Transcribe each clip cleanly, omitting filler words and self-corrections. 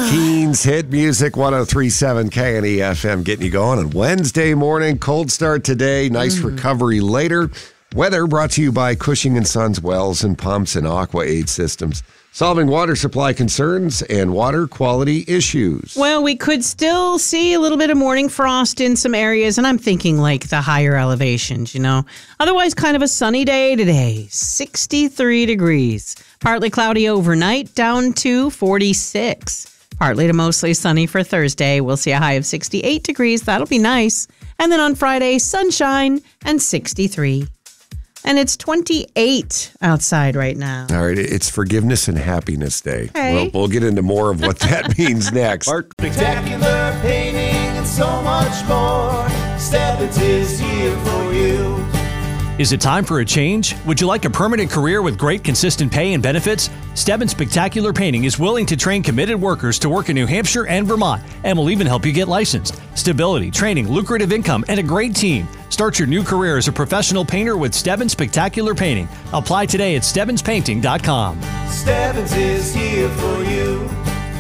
Keen's Hit Music 103.7 KNEFM getting you going on Wednesday morning. Cold start today, nice recovery later. Weather brought to you by Cushing & Sons Wells and Pumps and Aqua Aid Systems. Solving water supply concerns and water quality issues. Well, we could still see a little bit of morning frost in some areas, and I'm thinking like the higher elevations, you know. Otherwise, kind of a sunny day today, 63 degrees. Partly cloudy overnight, down to 46. Partly to mostly sunny for Thursday. We'll see a high of 68 degrees. That'll be nice. And then on Friday, sunshine and 63. And it's 28 outside right now. All right, it's Forgiveness and Happiness Day. Hey. We'll get into more of what that means next. Mark. Spectacular painting and so much more. Stebbins is here for you. Is it time for a change? Would you like a permanent career with great consistent pay and benefits? Stebbins Spectacular Painting is willing to train committed workers to work in New Hampshire and Vermont, and will even help you get licensed. Stability, training, lucrative income, and a great team. Start your new career as a professional painter with Stebbins Spectacular Painting. Apply today at StebbinsPainting.com. Stebbins is here for you.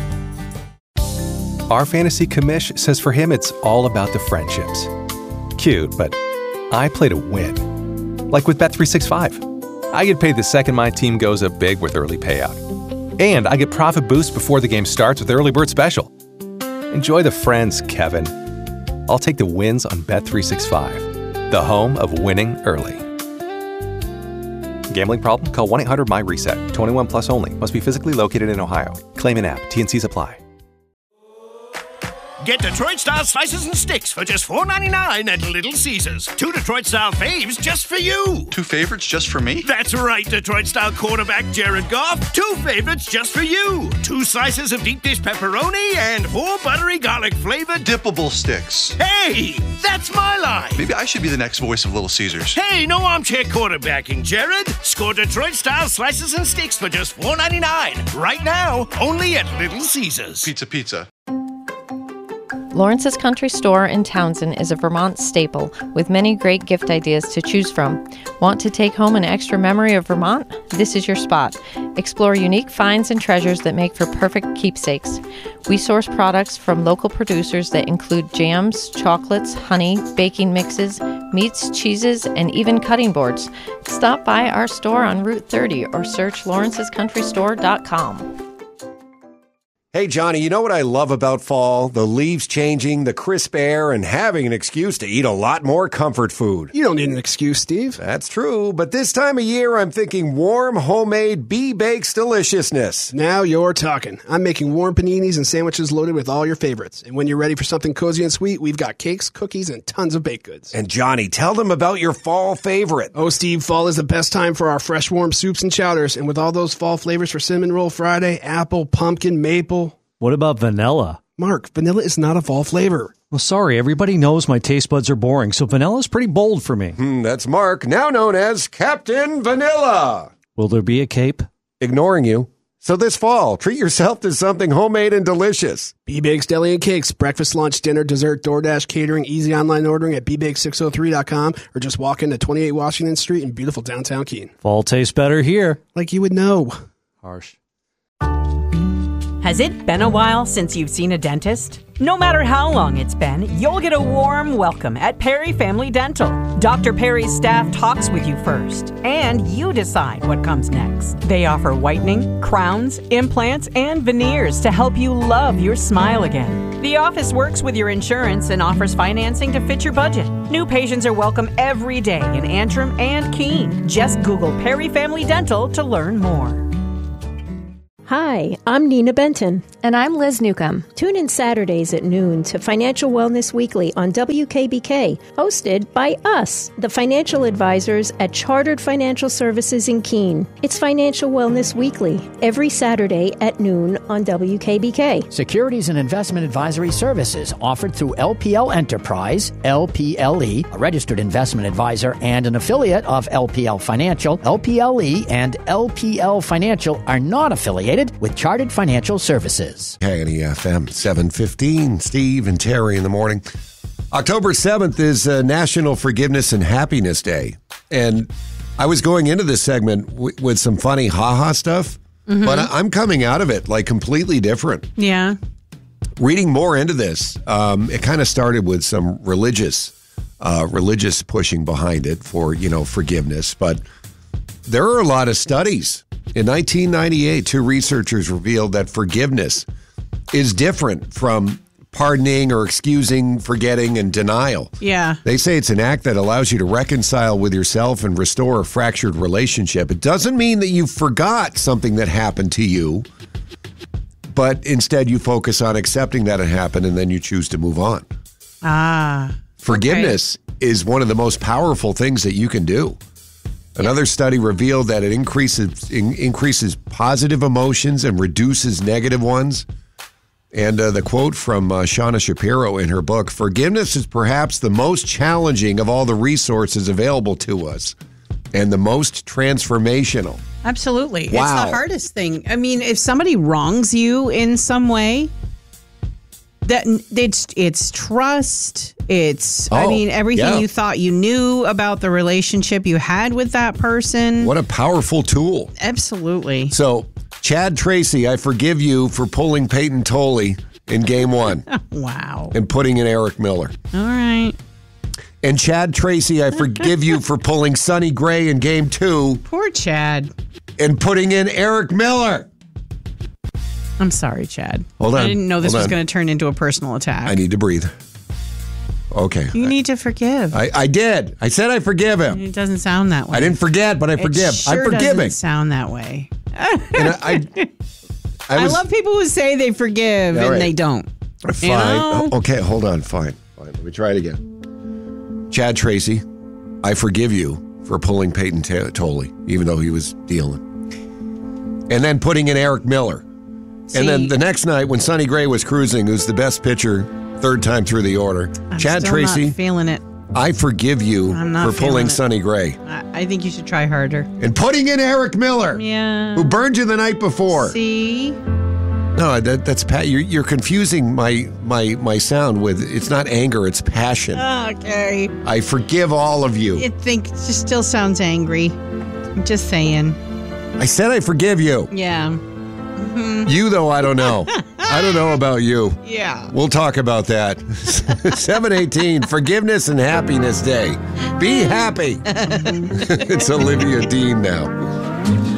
Our fantasy commish says for him it's all about the friendships. Cute, but I play to win. Like with Bet365. I get paid the second my team goes up big with early payout. And I get profit boost before the game starts with Early Bird Special. Enjoy the friends, Kevin. I'll take the wins on Bet365, the home of winning early. Gambling problem? Call 1-800-MY-RESET. 21 plus only. Must be physically located in Ohio. Claim in app. T&Cs apply. Get Detroit-style slices and sticks for just $4.99 at Little Caesars. 2 Detroit-style faves just for you. 2 favorites just for me? That's right, Detroit-style quarterback Jared Goff. 2 favorites just for you. 2 slices of deep dish pepperoni and 4 buttery garlic-flavored Dippable sticks. Hey, that's my line. Maybe I should be the next voice of Little Caesars. Hey, no armchair quarterbacking, Jared. Score Detroit-style slices and sticks for just $4.99. Right now, only at Little Caesars. Pizza. Lawrence's Country Store in Townsend is a Vermont staple with many great gift ideas to choose from. Want to take home an extra memory of Vermont? This is your spot. Explore unique finds and treasures that make for perfect keepsakes. We source products from local producers that include jams, chocolates, honey, baking mixes, meats, cheeses, and even cutting boards. Stop by our store on Route 30 or search lawrencescountrystore.com. Hey, Johnny, you know what I love about fall? The leaves changing, the crisp air, and having an excuse to eat a lot more comfort food. You don't need an excuse, Steve. That's true, but this time of year, I'm thinking warm, homemade, bee-baked deliciousness. Now you're talking. I'm making warm paninis and sandwiches loaded with all your favorites. And when you're ready for something cozy and sweet, we've got cakes, cookies, and tons of baked goods. And Johnny, tell them about your fall favorite. Oh, Steve, fall is the best time for our fresh, warm soups and chowders. And with all those fall flavors for Cinnamon Roll Friday, apple, pumpkin, maple. What about vanilla? Mark, vanilla is not a fall flavor. Well, sorry, everybody knows my taste buds are boring, so vanilla's pretty bold for me. That's Mark, now known as Captain Vanilla. Will there be a cape? Ignoring you. So this fall, treat yourself to something homemade and delicious. B-Bakes Deli and Cakes, breakfast, lunch, dinner, dessert, DoorDash, catering, easy online ordering at bbake603.com or just walk into 28 Washington Street in beautiful downtown Keene. Fall tastes better here. Like you would know. Harsh. Has it been a while since you've seen a dentist? No matter how long it's been, you'll get a warm welcome at Perry Family Dental. Dr. Perry's staff talks with you first, and you decide what comes next. They offer whitening, crowns, implants, and veneers to help you love your smile again. The office works with your insurance and offers financing to fit your budget. New patients are welcome every day in Antrim and Keene. Just Google Perry Family Dental to learn more. Hi, I'm Nina Benton. And I'm Liz Newcomb. Tune in Saturdays at noon to Financial Wellness Weekly on WKBK, hosted by us, the financial advisors at Chartered Financial Services in Keene. It's Financial Wellness Weekly, every Saturday at noon on WKBK. Securities and investment advisory services offered through LPL Enterprise, LPLE, a registered investment advisor and an affiliate of LPL Financial. LPLE and LPL Financial are not affiliated with Chartered Financial Services. KNEFM 7:15, Steve and Terry in the morning. October 7th is National Forgiveness and Happiness Day. And I was going into this segment with some funny ha-ha stuff, but I'm coming out of it like completely different. Yeah. reading more into this, it kind of started with some religious pushing behind it for, forgiveness. But there are a lot of studies. In 1998, 2 researchers revealed that forgiveness is different from pardoning or excusing, forgetting, and denial. Yeah. They say it's an act that allows you to reconcile with yourself and restore a fractured relationship. It doesn't mean that you forgot something that happened to you, but instead you focus on accepting that it happened and then you choose to move on. Forgiveness is one of the most powerful things that you can do. Another study revealed that it increases positive emotions and reduces negative ones. And the quote from Shauna Shapiro in her book, "Forgiveness is perhaps the most challenging of all the resources available to us and the most transformational." Absolutely. Wow. It's the hardest thing. I mean, if somebody wrongs you in some way, that it's trust. It's, everything you thought you knew about the relationship you had with that person. What a powerful tool. Absolutely. So, Chad Tracy, I forgive you for pulling Peyton Tolley in Game 1. Wow. And putting in Eric Miller. All right. And Chad Tracy, I forgive you for pulling Sonny Gray in Game 2. Poor Chad. And putting in Eric Miller. I'm sorry, Chad. Hold on. I didn't know this was going to turn into a personal attack. I need to breathe. Okay. You need to forgive. I did. I said I forgive him. It doesn't sound that way. I didn't forget, but I forgive. Sure I'm forgiving. Doesn't sound that way. And I love people who say they forgive and they don't. Fine. You know? Okay, hold on. Fine. Let me try it again. Chad Tracy, I forgive you for pulling Peyton Tolley, even though he was dealing. And then putting in Eric Miller. And then the next night when Sonny Gray was cruising, who's the best pitcher, 3rd time through the order, Chad still Tracy, not feeling it. I forgive you for pulling Sonny Gray. I think you should try harder. And putting in Eric Miller, yeah, who burned you the night before. See? No, that's Pat. You're confusing my sound with, it's not anger, it's passion. Okay. I forgive all of you. It just still sounds angry. I'm just saying. I said I forgive you. Yeah. You, though, I don't know. I don't know about you. Yeah. We'll talk about that. 7/18, Forgiveness and Happiness Day. Be happy. It's Olivia Dean now.